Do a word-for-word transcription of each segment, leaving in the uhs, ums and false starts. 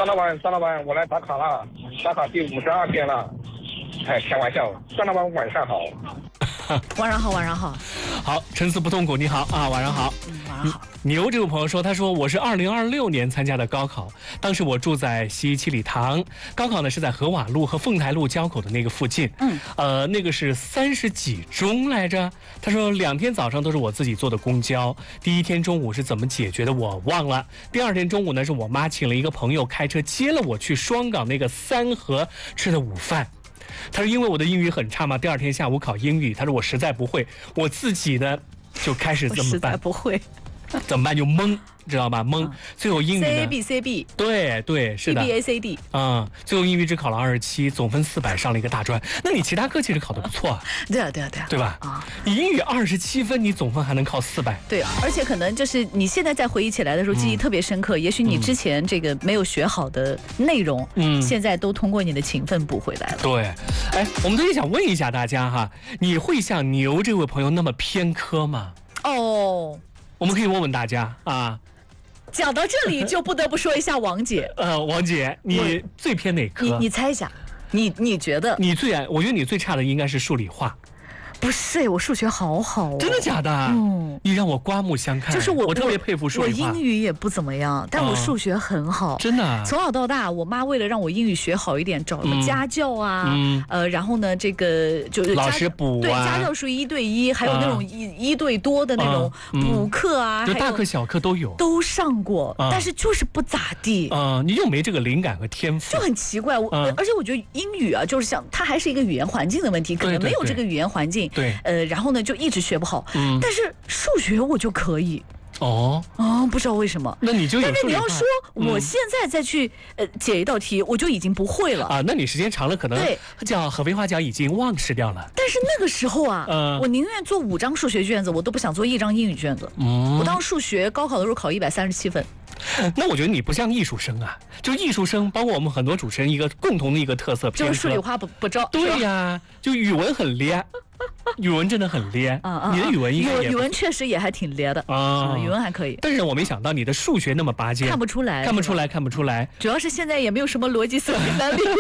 张老板，张老板，我来打卡了，打卡第五十二天了。哎，开玩笑，张老板晚上好。 晚上好，晚上好。 好，沉思不痛苦，你好啊，晚上好。 嗯，晚上好。 牛这位朋友说，他说我是二零二六年参加的高考，当时我住在西七里塘，高考呢是在河瓦路和凤台路交口的那个附近。嗯，呃，那个是三十几中来着。他说两天早上都是我自己坐的公交，第一天中午是怎么解决的我忘了，第二天中午呢是我妈请了一个朋友开车接了我去双港那个三河吃的午饭。他说因为我的英语很差嘛，第二天下午考英语，他说我实在不会，我自己呢就开始这么办， 实在不会怎么办就懵，知道吧？懵，最后英语呢 C A B C B 对对是的 B B A C D 啊、嗯，最后英语只考了二十七，总分四百，上了一个大专。那你其他科其实考得不错啊， 对啊对啊对啊， 对吧？啊，你英语二十七分，你总分还能考四百， 对，而且可能就是你现在在回忆起来的时候，记忆特别深刻。嗯、也许你之前这个没有学好的内容，嗯，现在都通过你的勤奋补回来了。 对，哎，我们特别想问一下大家哈，你会像牛这位朋友那么偏科吗？ 哦。 我们可以问问大家啊。 讲到这里，就不得不说一下王姐。 呃，王姐，你最偏哪科？ 你你猜一下，你你觉得？ 你最爱，我觉得你最差的应该是数理化。 不是，我数学好好哦。 真的假的？嗯，你让我刮目相看。 就是我， 我特别佩服数理化。 我英语也不怎么样，但我数学很好。 真的、啊。 从小到大，我妈为了让我英语学好一点，找什么家教啊，嗯、呃，然后呢，这个就是老师补啊， 对，家教属于一对一，还有那种一、啊、一对多的那种补课啊， 就大课小课都有， 都上过，啊、但是就是不咋地。 啊，你就没这个灵感和天赋， 就很奇怪。我、啊、而且我觉得英语啊，就是像它还是一个语言环境的问题，可能没有这个语言环境。 对， 呃，然后呢，就一直学不好。嗯，但是数学我就可以。 哦哦，不知道为什么。 那你就有但是你要说，嗯、我现在再去呃解一道题，我就已经不会了啊。那你时间长了，可能对叫合肥话讲已经忘失掉了。 但是那个时候啊，呃、我宁愿做五张数学卷子，我都不想做一张英语卷子。嗯，我当数学高考的时候考一百三十七分。 那我觉得你不像艺术生啊，就艺术生，包括我们很多主持人一个共同的一个特色， 就是数理化不不招。 对呀、啊，就语文很咧。语文真的很咧，啊啊、你的语文应该也语文确实也还挺咧的啊、嗯，语文还可以。 但是我没想到你的数学那么拔尖， 看不出来， 看不出来，看不出来。 主要是现在也没有什么逻辑思维能力了，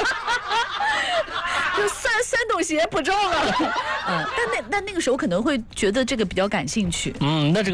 就三三斗鞋不中了。嗯，但那但那个时候可能会觉得这个比较感兴趣。 嗯，那这个。